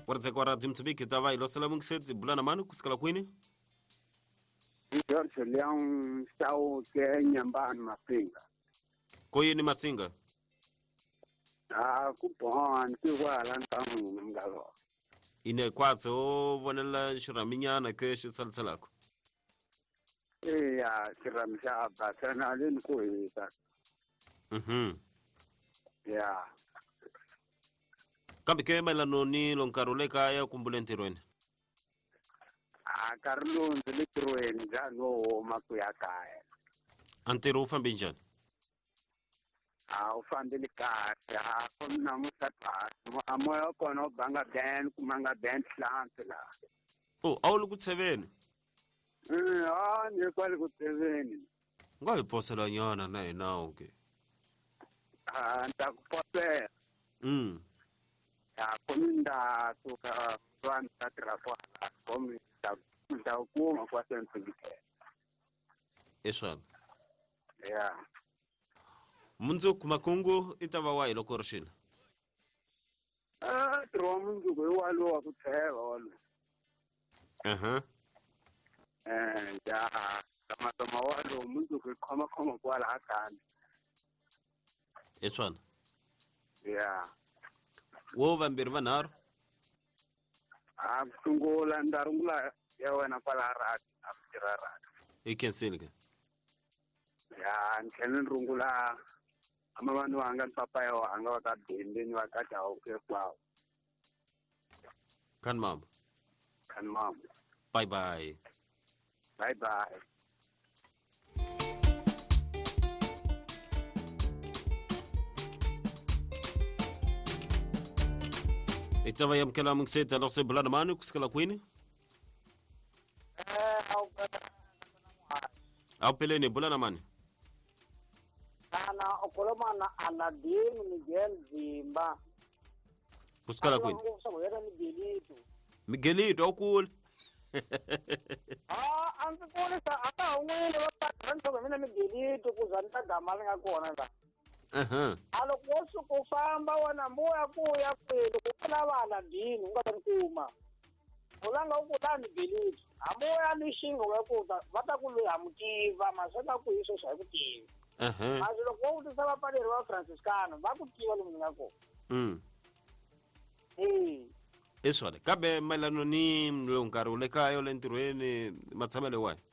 Wartse kwa Radio Mtsibiki tava ilo salamu kiseti bulana manu kusikala kwini. George Leon stau ke nyambani Masinga. Koyi ni Masinga. Kupon ki wala ntamu ngalo. Ine kwatse o vonela shiraminya kesho salsalako. Ya kiramsha basana lin ko ita. Ya. Kambi ke melano ni lonkarole kaya kumbulentirweni. Carlo ndilitroen jano makuya kaya. Antero ufambinjani. Ufambili kaya kuna musata. Amoyo kono banga ben kumanga ben plantla. Oh, awulu kutseveni. Ni kwali kutseveni. Ngawi posela nyana na inaoke. Ntakupote. Ya kominda tuka tuan tatrapo komi ntakuma kwa sentike. Eswan. Ya. Munzo kumakungu itava wa ilo korshina. Tro mundu ko walo wa kutseva walo. Ya tama walo mundu ko koma kwa la akani. Eswan. Ya. Wo vambiri vanharu. Kutungula ndarungula ya wena kwa la rati akutira rati. Ikensilike. Ya nkene nrungula amavanu anga papa yo anga wakabhembeni wakata uke kwao. Kan mama. Bye bye. Bye bye. Itava yam kala mungseta alose bulana manu kusikala kwini. Au peleni bulana mani. Ana okoloma na Aladin Miguel Zimba. Kusikala kwini. Miguelito au cool. Antikole sa ata ungwele wapatanto kamina Miguelito kuzanta gamala ngakona la. Alokosu kufamba wana mboya kuya kwelo kukala wala dini ungabankuma. Ulanga ukutani Miguelito. Amoya nishingo wakuta vatakulu amutiva masaka kuiso sakutiva. Azilo kwa utisaba pale wa Franciscano vakutiva lumungu ngako. Eswale kabe melano ni mlonkarole kayo lentirweni matsamele wai.